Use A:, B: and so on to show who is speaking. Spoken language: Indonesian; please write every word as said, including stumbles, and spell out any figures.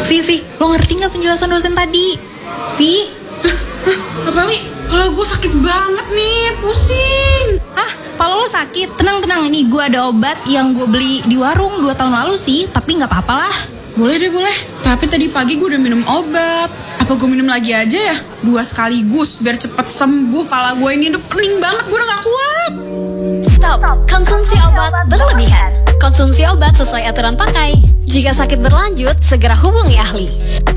A: Vi, Vi, lo ngerti gak penjelasan dosen tadi? Vi?
B: Hah? Hah? Apa nih? Kepala gue sakit banget nih, pusing.
A: Ah, kepala lo sakit? Tenang-tenang, ini gue ada obat yang gue beli di warung dua tahun lalu sih, tapi gak apa-apa lah.
B: Boleh deh, boleh. Tapi tadi pagi gue udah minum obat. Apa gue minum lagi aja ya? Dua sekaligus, biar cepet sembuh. Kepala gue ini udah pening banget, gue udah gak kuat.
C: Stop, konsumsi obat berlebihan. Konsumsi obat sesuai aturan pakai. Jika sakit berlanjut, segera hubungi ahli.